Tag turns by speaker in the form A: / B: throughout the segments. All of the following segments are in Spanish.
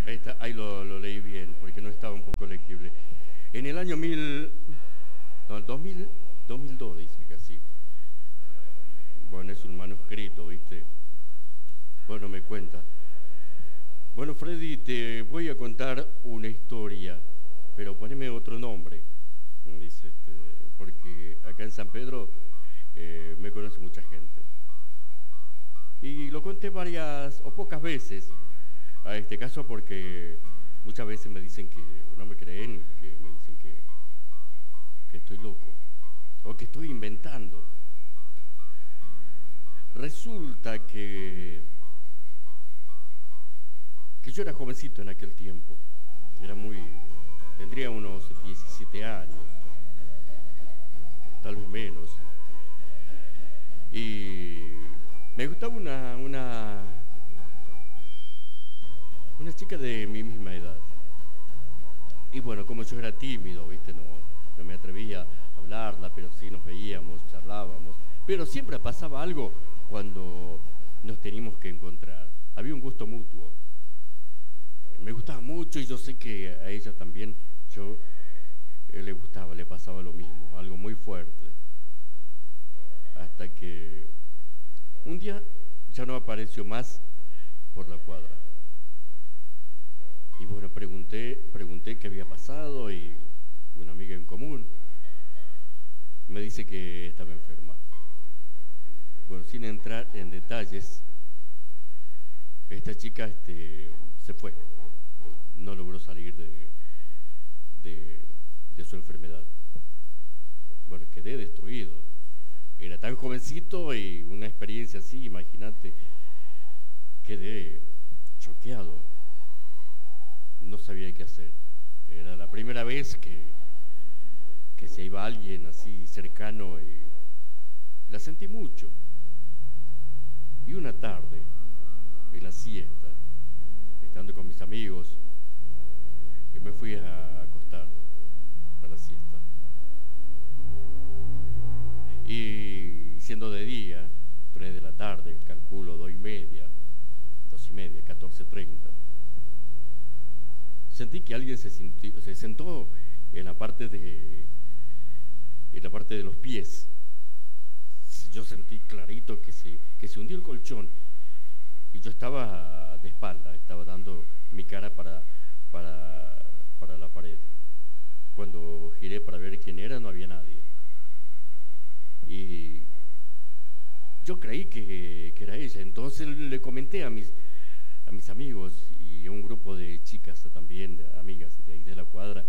A: Ahí lo leí bien, porque no estaba un poco legible. En el año no, el 2002 dice que así. Bueno, es un manuscrito, ¿viste? Bueno, me cuenta. Bueno, Freddy, te voy a contar una historia, pero poneme otro nombre, dice, porque acá en San Pedro me conoce mucha gente. Y lo conté varias o pocas veces a este caso porque muchas veces me dicen que no me creen, que me dicen que estoy loco o que estoy inventando. Resulta que yo era jovencito en aquel tiempo, tendría unos 17 años, tal vez menos, y me gustaba una chica de mi misma edad. Y bueno, como yo era tímido, ¿viste? No me atrevía a hablarla, pero sí nos veíamos, charlábamos, pero siempre pasaba algo cuando nos teníamos que encontrar. Había un gusto mutuo. Me gustaba mucho y yo sé que a ella también le gustaba, le pasaba lo mismo, algo muy fuerte. Hasta que un día ya no apareció más por la cuadra. Y bueno, pregunté qué había pasado y una amiga en común me dice que estaba enferma. Bueno, sin entrar en detalles, esta chica se fue. No logró salir de su enfermedad. Bueno, quedé destruido. Era tan jovencito y una experiencia así, imagínate, quedé choqueado. No sabía qué hacer. Era la primera vez que se iba alguien así cercano y la sentí mucho. Y una tarde, en la siesta, estando con mis amigos, me fui a acostar a la siesta. Y siendo de día, 3 de la tarde, calculo 2:30, 2:30, 14:30, sentí que alguien se sentó en la parte de los pies. Yo sentí clarito que se hundió el colchón y yo estaba de espalda, estaba dando mi cara para la pared. Cuando giré para ver quién era, no había nadie. Y yo creí que era ella. Entonces le comenté a mis amigos y a un grupo de chicas también, de amigas de ahí de la cuadra.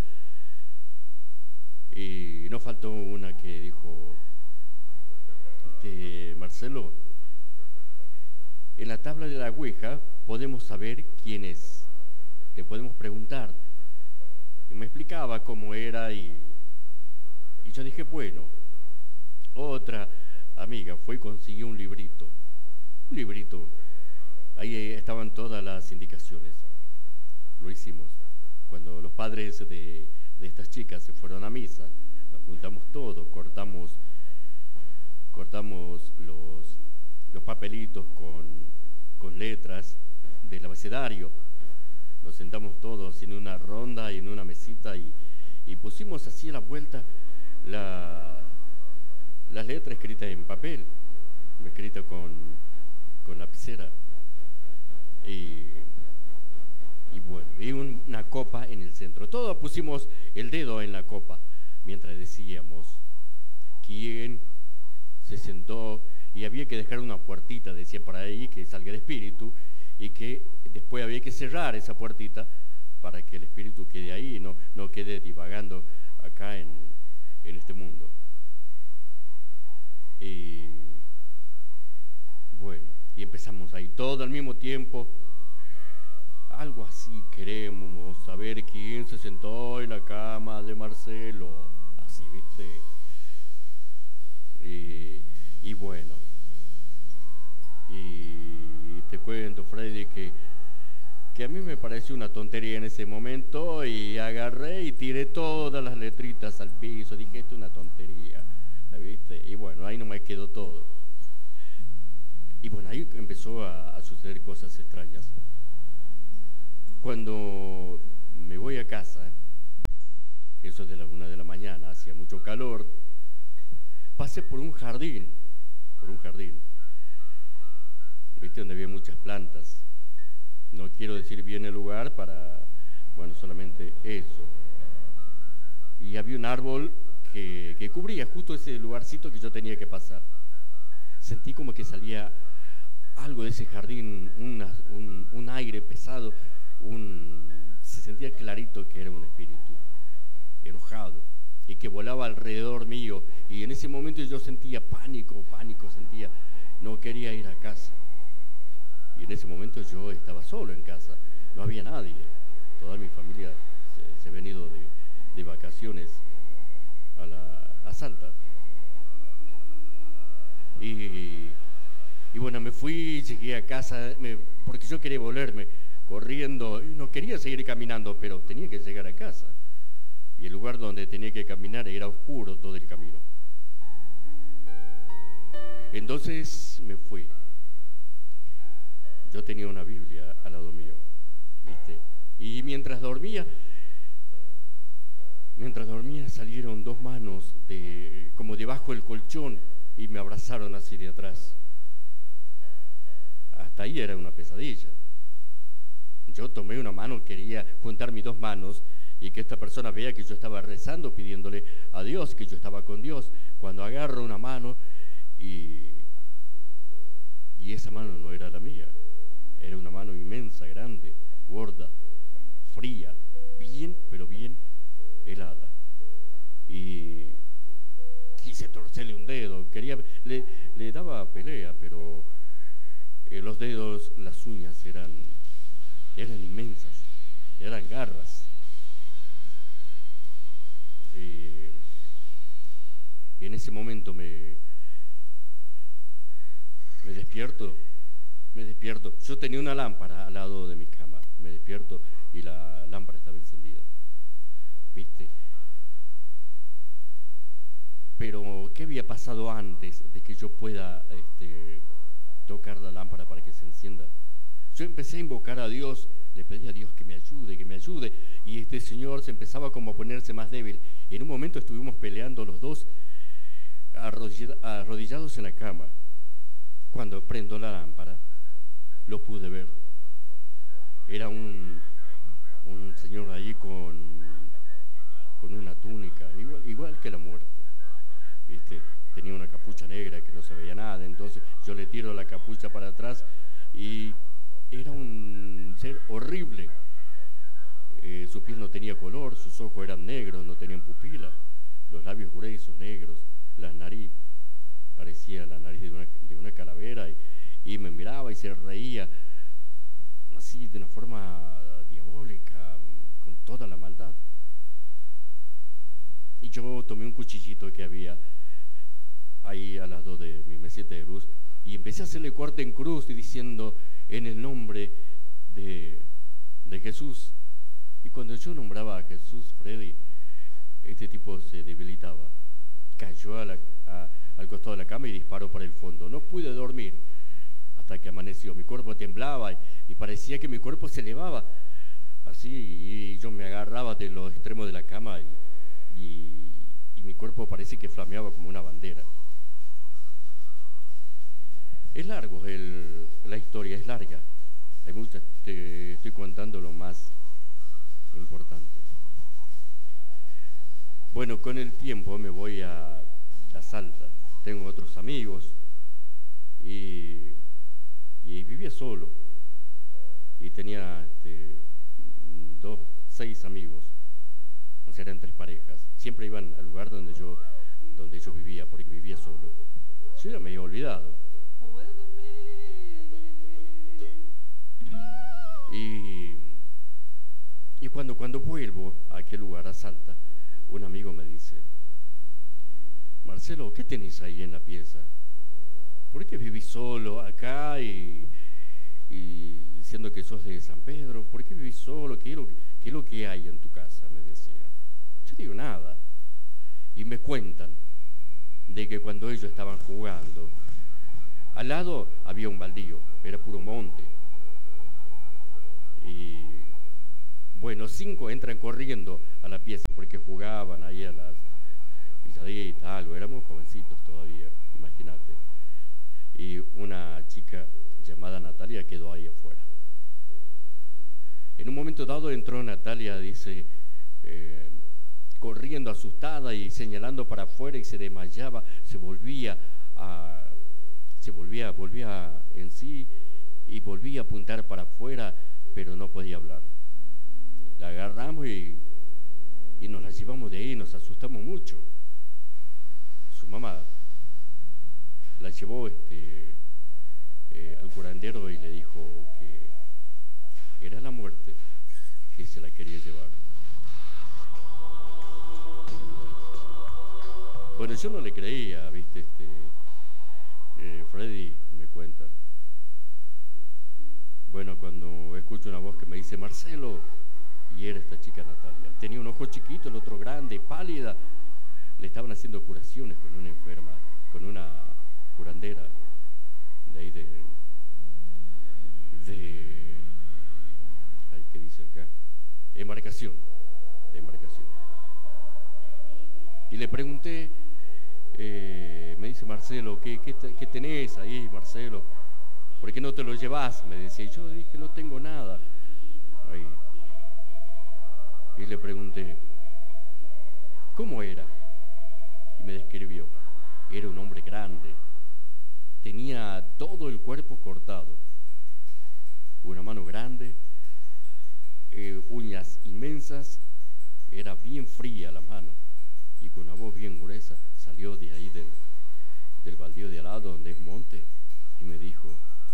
A: Y no faltó una que dijo: Marcelo, en la tabla de la Ouija podemos saber quién es. Le podemos preguntar. Y me explicaba cómo era y yo dije, bueno. Otra amiga fue y consiguió un librito. Un librito. Ahí estaban todas las indicaciones. Lo hicimos. Cuando los padres de estas chicas se fueron a misa, nos juntamos todos, cortamos los papelitos con letras del abecedario. Nos sentamos todos en una ronda y en una mesita y pusimos así a la vuelta las letras escritas en papel, escritas con lapicera. Y bueno, y una copa en el centro. Todos pusimos el dedo en la copa mientras decíamos quién se sentó, y había que dejar una puertita, decía por ahí, que salga el espíritu, y que después había que cerrar esa puertita para que el espíritu quede ahí y no quede divagando acá en este mundo. Y bueno, y empezamos ahí todo al mismo tiempo. Algo así, queremos saber quién se sentó en la cama de Marcelo, así, ¿viste? Y bueno, y te cuento, Freddy, que a mí me pareció una tontería en ese momento, y agarré y tiré todas las letritas al piso. Dije, esto es una tontería, ¿viste? Y bueno, ahí no me quedó todo. Y bueno, ahí empezó a suceder cosas extrañas. Cuando me voy a casa, eso es de la 1 de la mañana, hacía mucho calor, pasé por un jardín, ¿viste? Donde había muchas plantas. No quiero decir bien el lugar para, bueno, solamente eso. Y había un árbol que cubría justo ese lugarcito que yo tenía que pasar. Sentí como que salía algo de ese jardín, un aire pesado, se sentía clarito que era un espíritu enojado y que volaba alrededor mío, y en ese momento yo sentía pánico, sentía, no quería ir a casa, y en ese momento yo estaba solo en casa, no había nadie, toda mi familia se ha venido de vacaciones a Salta, y bueno, me fui, llegué a casa, porque yo quería volverme corriendo, no quería seguir caminando, pero tenía que llegar a casa. Y el lugar donde tenía que caminar era oscuro todo el camino. Entonces me fui. Yo tenía una Biblia al lado mío, ¿viste? Y mientras dormía salieron dos manos como debajo del colchón y me abrazaron así de atrás. Hasta ahí era una pesadilla. Yo tomé una mano, quería juntar mis dos manos y que esta persona vea que yo estaba rezando, pidiéndole a Dios, que yo estaba con Dios. Cuando agarro una mano y esa mano no era la mía, era una mano inmensa, grande, gorda, fría, bien, pero bien helada. Y quise torcerle un dedo, le daba pelea, pero los dedos, las uñas eran inmensas, eran garras. Y en ese momento me despierto. Yo tenía una lámpara al lado de mi cama. Me despierto y la lámpara estaba encendida. ¿Viste? Pero, ¿qué había pasado antes de que yo pueda tocar la lámpara para que se encienda? Yo empecé a invocar a Dios, le pedí a Dios que me ayude, y este señor se empezaba como a ponerse más débil. Y en un momento estuvimos peleando los dos, arrodillados en la cama. Cuando prendo la lámpara, lo pude ver. Era un señor ahí con una túnica, igual que la muerte, ¿viste? Tenía una capucha negra que no se veía nada, entonces yo le tiro la capucha para atrás y era un ser horrible. Su piel no tenía color, sus ojos eran negros, no tenían pupila, los labios gruesos, negros, la nariz parecía la nariz de una calavera, y me miraba y se reía así de una forma diabólica, con toda la maldad. Y yo tomé un cuchillito que había ahí al lado de mi mesita de luz y empecé a hacerle corte en cruz y diciendo: en el nombre de Jesús. Y cuando yo nombraba a Jesús, Freddy, este tipo se debilitaba, cayó al costado de la cama y disparó para el fondo. No pude dormir hasta que amaneció. Mi cuerpo temblaba y parecía que mi cuerpo se elevaba así, y yo me agarraba de los extremos de la cama y mi cuerpo parece que flameaba como una bandera. Es largo, la historia es larga, hay muchas, te estoy contando lo más importante. Bueno, con el tiempo me voy a Salta, tengo otros amigos y vivía solo y tenía 6 amigos, o sea, eran 3 parejas. Siempre iban al lugar donde yo vivía, porque vivía solo. Yo ya me había olvidado. Y cuando vuelvo a aquel lugar, a Salta, un amigo me dice: Marcelo, ¿qué tenés ahí en la pieza? ¿Por qué vivís solo acá y diciendo que sos de San Pedro? ¿Por qué vivís solo? ¿Qué es lo que hay en tu casa?, me decía. Yo digo: nada. Y me cuentan de que cuando ellos estaban jugando, al lado había un baldío, era puro monte. Bueno, 5 entran corriendo a la pieza porque jugaban ahí a las pilladitas, algo, éramos jovencitos todavía, imagínate. Y una chica llamada Natalia quedó ahí afuera. En un momento dado entró Natalia, dice, corriendo asustada y señalando para afuera y se desmayaba, volvía en sí y volvía a apuntar para afuera, pero no podía hablar. La agarramos y nos la llevamos de ahí, nos asustamos mucho. Su mamá la llevó al curandero y le dijo que era la muerte que se la quería llevar. Bueno, yo no le creía, ¿viste? Freddy me cuenta. Bueno, cuando escucho una voz que me dice Marcelo, y era esta chica Natalia. Tenía un ojo chiquito, el otro grande, pálida. Le estaban haciendo curaciones con una enferma, con una curandera de ahí ¿qué dice acá? De embarcación. Y le pregunté, me dice Marcelo, ¿qué tenés ahí, Marcelo? ¿Por qué no te lo llevas? Me decía. Y yo dije, no tengo nada. Ahí. Y le pregunté, ¿cómo era? Y me describió. Era un hombre grande. Tenía todo el cuerpo cortado. Una mano grande, uñas inmensas, era bien fría la mano. Y con una voz bien gruesa salió de ahí del baldío de al lado donde es monte y me dijo,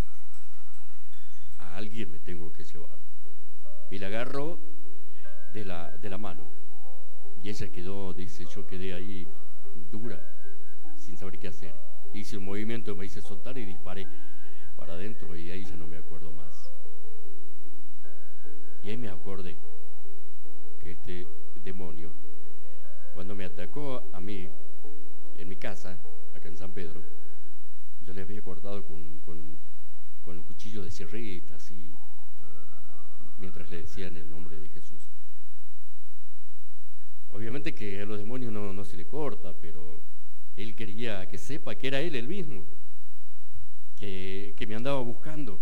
A: a alguien me tengo que llevar. Y la agarró de la mano y ella quedó, dice, yo quedé ahí dura, sin saber qué hacer. Hice un movimiento, me hice soltar y disparé para adentro y ahí ya no me acuerdo más. Y ahí me acordé que este demonio, cuando me atacó a mí en mi casa, acá en San Pedro, yo le había cortado con el cuchillo de sierrita, así, mientras le decían el nombre de Jesús. Obviamente que a los demonios no se le corta, pero él quería que sepa que era él el mismo, que me andaba buscando.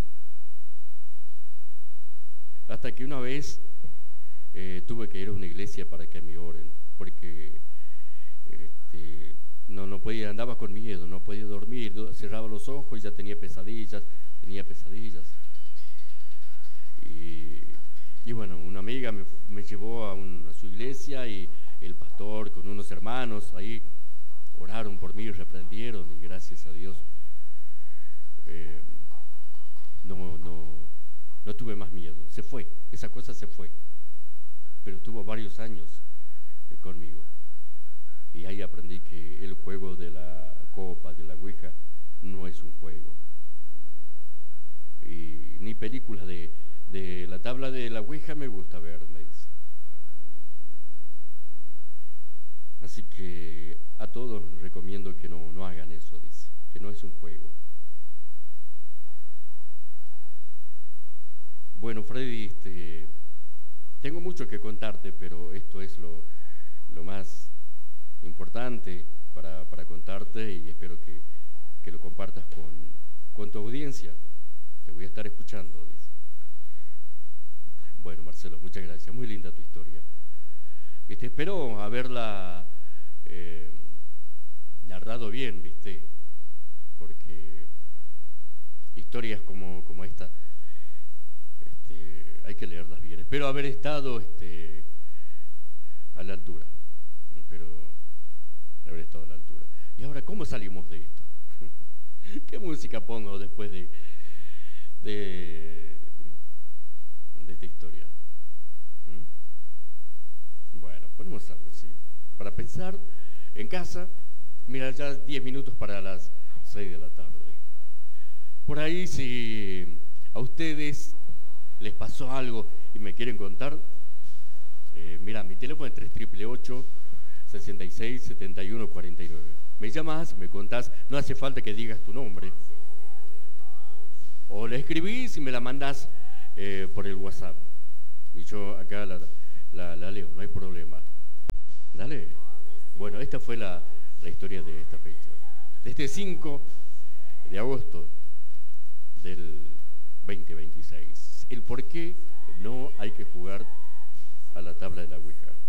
A: Hasta que una vez tuve que ir a una iglesia para que me oren, porque no podía, andaba con miedo, no podía dormir, cerraba los ojos y ya tenía pesadillas. Y bueno, una amiga me llevó a su iglesia y el pastor con unos hermanos ahí oraron por mí, reprendieron y gracias a Dios no tuve más miedo. Se fue, esa cosa se fue, pero estuvo varios años conmigo. Y ahí aprendí que el juego de la copa, de la ouija, no es un juego. Y ni películas de la tabla de la ouija me gusta ver, me dice. Así que a todos les recomiendo que no hagan eso, dice, que no es un juego. Bueno, Freddy, tengo mucho que contarte, pero esto es lo más importante para contarte y espero que lo compartas con tu audiencia. Te voy a estar escuchando, dice. Bueno, Marcelo, muchas gracias, muy linda tu historia. ¿Viste? Espero haberla narrado bien, ¿viste? Porque historias como esta hay que leerlas bien. Espero haber estado a la altura. Espero haber estado a la altura. Y ahora, ¿cómo salimos de esto? ¿Qué música pongo después de esta historia? Bueno, ponemos algo así para pensar en casa. Mira, ya 10 minutos para las 6 de la tarde. Por ahí, si a ustedes les pasó algo y me quieren contar, mira, mi teléfono es 3888-667149. Me llamas, me contás, no hace falta que digas tu nombre. O le escribís y me la mandás por el WhatsApp. Y yo acá la leo, no hay problema. Dale. Bueno, esta fue la historia de esta fecha. De este 5 de agosto del 2026. El por qué no hay que jugar a la tabla de la Ouija.